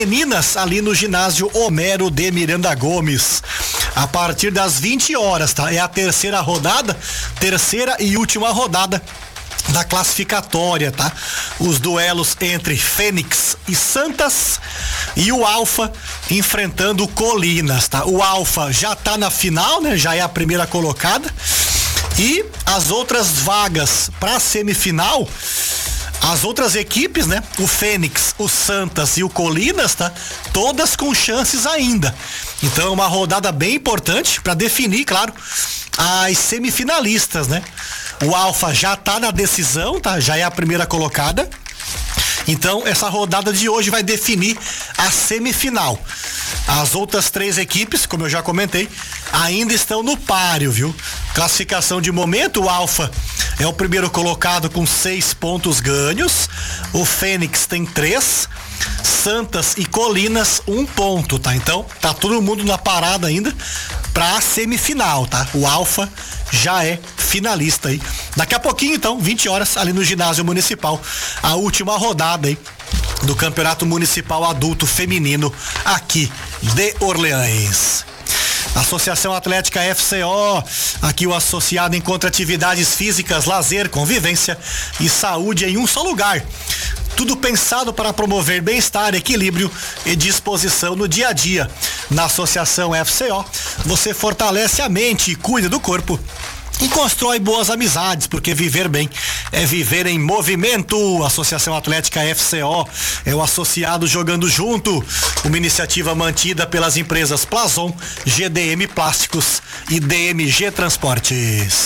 Meninas ali no ginásio Homero de Miranda Gomes. A partir das 20 horas, tá? É a terceira e última rodada da classificatória, tá? Os duelos entre Fênix e Santas e o Alfa enfrentando Colinas, tá? O Alfa já tá na final, né? Já é a primeira colocada. E as outras vagas para semifinal, as outras equipes, né? O Fênix, o Santas e o Colinas, tá? Todas com chances ainda. Então é uma rodada bem importante para definir, claro, as semifinalistas, né? O Alfa já tá na decisão, tá? Já é a primeira colocada. Então essa rodada de hoje vai definir a semifinal. As outras três equipes, como eu já comentei, ainda estão no páreo, viu? Classificação de momento, o Alfa é o primeiro colocado com 6 pontos ganhos. O Fênix tem 3. Santas e Colinas 1 ponto, tá? Então tá todo mundo na parada ainda pra semifinal, tá? O Alfa já é finalista aí. Daqui a pouquinho, então, 20 horas ali no ginásio municipal, a última rodada aí do Campeonato Municipal Adulto Feminino aqui de Orleans. Associação Atlética FCO, aqui o associado encontra atividades físicas, lazer, convivência e saúde em um só lugar. Tudo pensado para promover bem-estar, equilíbrio e disposição no dia a dia. Na Associação FCO, você fortalece a mente e cuida do corpo e constrói boas amizades, porque viver bem é viver em movimento. Associação Atlética FCO é o associado jogando junto. Uma iniciativa mantida pelas empresas Plazon, GDM Plásticos e DMG Transportes.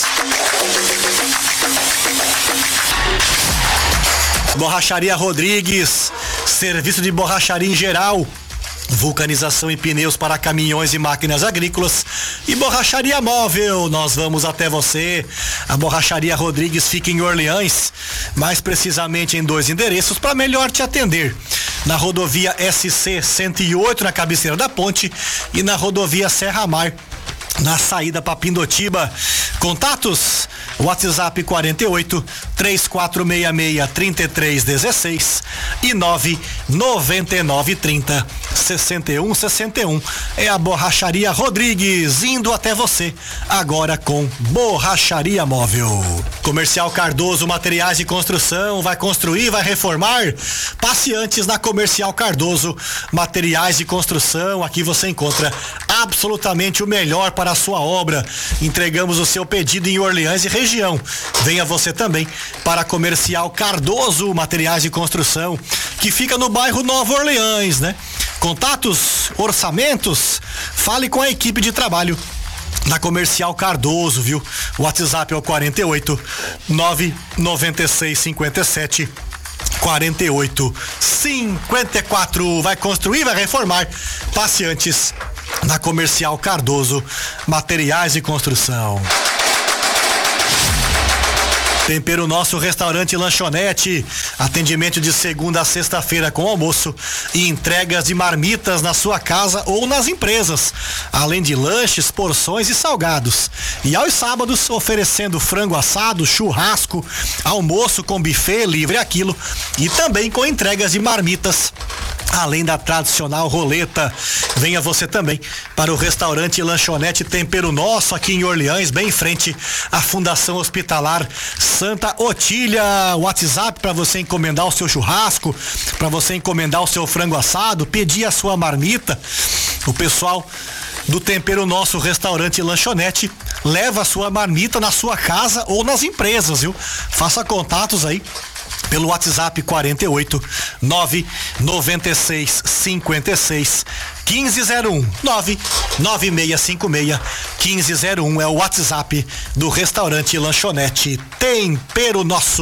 Borracharia Rodrigues, serviço de borracharia em geral, vulcanização e pneus para caminhões e máquinas agrícolas e borracharia móvel. Nós vamos até você. A Borracharia Rodrigues fica em Orleans, mais precisamente em 2 endereços para melhor te atender. Na rodovia SC 108 na cabeceira da ponte e na rodovia Serra Mar na saída para Pindotiba. Contatos: WhatsApp 48 3466 3316 e 99930 6161. É a Borracharia Rodrigues, indo até você agora com Borracharia Móvel. Comercial Cardoso Materiais de Construção. Vai construir, vai reformar? Passe antes na Comercial Cardoso Materiais de Construção. Aqui você encontra absolutamente o melhor para a sua obra. Entregamos o seu pedido em Orleans e região. Venha você também para a Comercial Cardoso Materiais de Construção, que fica no bairro Nova Orleans, né? Contatos, orçamentos, fale com a equipe de trabalho da Comercial Cardoso, viu? O WhatsApp é o 48 996 57 48 54. Vai construir, vai reformar? Passe antes na Comercial Cardoso Materiais de Construção. Tempero Nosso Restaurante e Lanchonete, atendimento de segunda a sexta-feira com almoço e entregas de marmitas na sua casa ou nas empresas, além de lanches, porções e salgados. E aos sábados, oferecendo frango assado, churrasco, almoço com buffet livre a quilo e também com entregas de marmitas, além da tradicional roleta. Venha você também para o restaurante e lanchonete Tempero Nosso aqui em Orleans, bem em frente à Fundação Hospitalar Santa Otília. WhatsApp para você encomendar o seu churrasco, para você encomendar o seu frango assado, pedir a sua marmita. O pessoal do Tempero Nosso Restaurante e Lanchonete leva a sua marmita na sua casa ou nas empresas, viu? Faça contatos aí pelo WhatsApp 48 996 56 1501 99656 1501 é o WhatsApp do restaurante e lanchonete Tempero Nosso.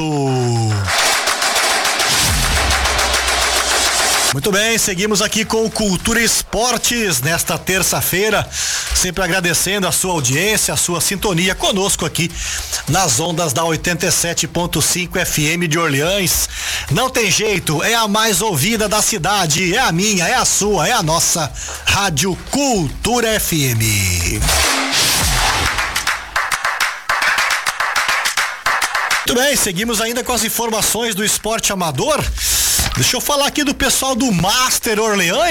Muito bem, seguimos aqui com o Cultura Esportes nesta terça-feira, sempre agradecendo a sua audiência, a sua sintonia conosco aqui nas ondas da 87.5 FM de Orleans. Não tem jeito, é a mais ouvida da cidade, é a minha, é a sua, é a nossa Rádio Cultura FM. Muito bem, seguimos ainda com as informações do esporte amador. Deixa eu falar aqui do pessoal do Master Orleans.